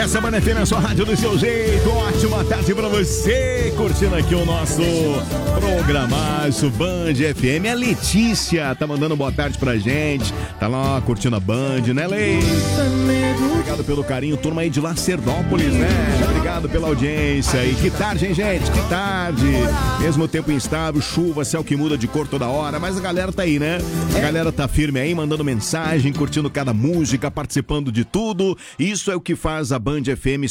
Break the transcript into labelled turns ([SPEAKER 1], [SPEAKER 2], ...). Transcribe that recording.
[SPEAKER 1] Essa Band FM é a sua rádio do seu jeito. Ótima tarde pra você. Curtindo aqui o nosso programaço Band FM. A Letícia tá mandando boa tarde pra gente. Tá lá curtindo a Band, né, Lei? Obrigado pelo carinho, turma aí de Lacerdópolis, né? Obrigado pela audiência. E que tarde, hein, gente? Que tarde. Mesmo tempo instável, chuva, céu que muda de cor toda hora. Mas a galera tá aí, né? A galera tá firme aí, mandando mensagem, curtindo cada música, participando de tudo. Isso é o que faz a Band FM